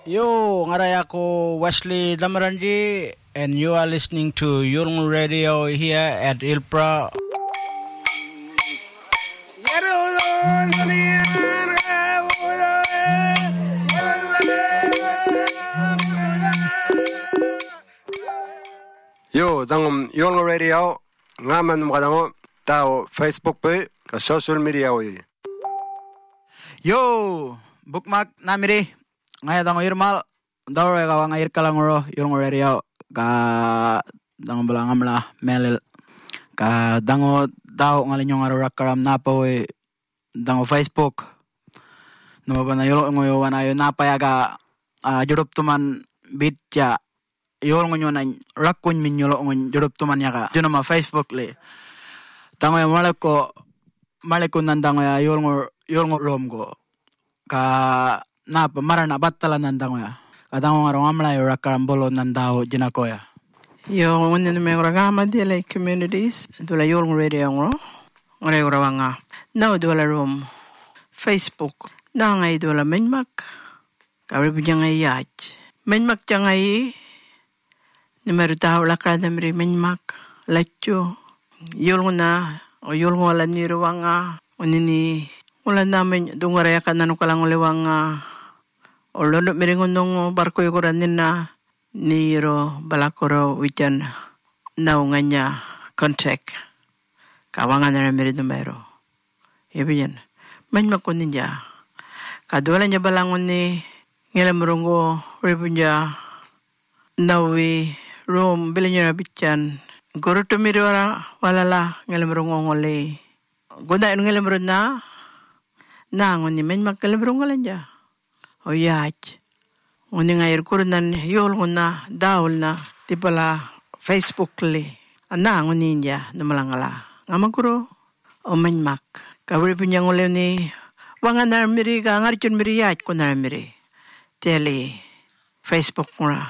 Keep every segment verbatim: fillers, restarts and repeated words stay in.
Yo, ngaray ako Wesley Damaranji, and you are listening to Yulng Radio here at Ilpra. Yo, tangum Yulng Radio, ngaman mukadang tao Facebook pe, ka social media oy. Yo, bookmark namiri. Ngaya tango irmal, daw ka wang air kalanguro Yulng Radio ka dango belangam lah melil ka dango daw ngalinyong arurak karam napoy dango Facebook. No ba na Yulng ngoyo wanayo napaya ka uh, jurup tuman bitya Yulng nyo na rakun min Yulng ngon jurup tuman ya ka juno ma Facebook le. Tango ya malako malako nandango ya Yulng Yulng rom go ka napa marana battala nandango ya kadango ngaro amla yo rakambolo nandao jinako ya yo ngone me ngama dele communities dola Yulng Radio ngro ngre ngrawanga now dola room Facebook na ngai dola menmak kawri bunyangai yaj menmak jangai numero tao lakada mri menmak lacho Yulng na o Yulng wala ni rawanga onini wala namin dungara ka nanu kalang lewanga o lolo miringon nung barko yukuran nina niro balakoro wijan naunganya contact kawangan na miri numero ibiyan man makunin niya kadwala niya balangon ni ngilam rungo ribunja nawi room bilin niya bityan goro tumiri wala walala ngilam rungo ngoli goda ngilam run na nangon ni man makalam rungo lang niya o yaj. Nguni ngayon kurunan Yulng na daul na tipala Facebook li. Ana nguni niya na malangala. Nga magkuro o manmak. Kawari po niya ngulim ni wangan narmiri ka ngarchun miri yaj ko narmiri. Teli Facebook nga.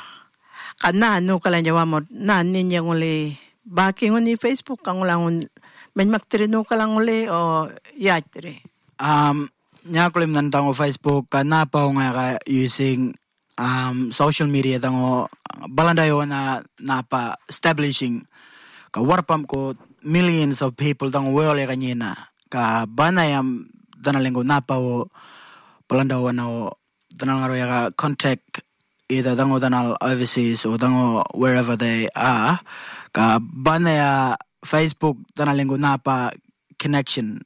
Kana ano kala niya wamo na niya nguli baki nguni Facebook kang ulangun manmak tiri no kalang nguli o yaj tiri. Um, nyakulim nantango Facebook ka napaw nga ka using um, social media tango balandayo na napa establishing ka warpam ko millions of people tango world ya kanyina ka banayam danalinggo napaw balandayo na danal ngaro ya ka contact either tango danal overseas o tango wherever they are ka banaya Facebook danalinggo napa connection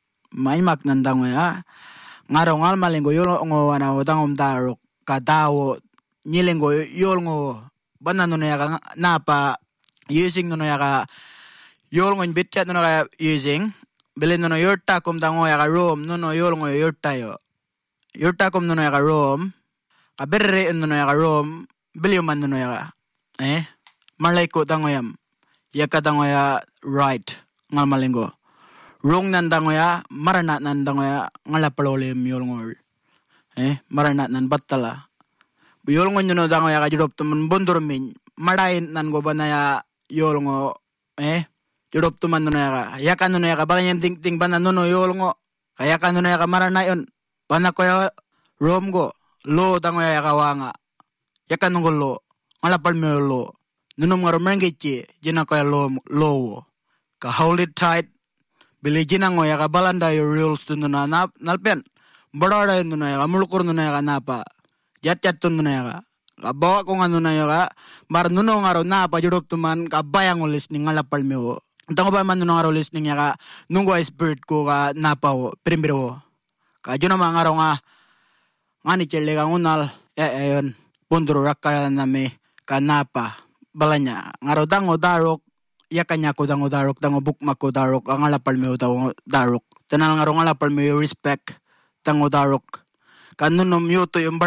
maimak nandango ya ngaro ngal malingo Yulng wana udangom darok kadawo nyilingo Yulng banano na yaka napa using no yaka Yulng bitchat no yaka using bilin no yurta kum dango yaka room no no Yulng yurta yo yurta kum no yaka room kabere no yaka room biliuman no yaka eh malay ko dango yam yaka dango ya right ngal malingo rong nandango ya marana nandango ya ngala palolem Yulng eh marana nan battala Yulng nyono dango ya kajudop tuman bondur min marain nan go banaya Yulng eh judop tuman no ya ya kan no ya balanyam ting ting banan no Yulng kaya kan no ya marana yon banako ya rom go lo dango ya kawanga ya kan no lo ngala palme lo nunum ngaro mengechi jina ko ya lo lo ka hold it tight Bili jinango ya ka balanda yung rules dun na nap nalpen. Barada yun na ya ka mulukur na ya ka napa. Jat-jat dun na ya ka. Kabawa ko nga na ya ka. Mar nuno nga ro napa jurok tuman kabayang o listening nga lapal mi wo. Tango pa man nuno nga ro listening ya ka. Nunggo ay spirit ko ka napa wo. Primbiro wo. Ka dyan naman nga ro nga. Nga ni chile ka ngunal. Ya ayon. Pundro rakara na mi ka napa. Balanya. Nga ro tango darok. Ya kanya ko dango darok dango bookmark ko darok ang alapal mi daw darok tanang nga ro alapal mi respect tango darok kanunom yuto yung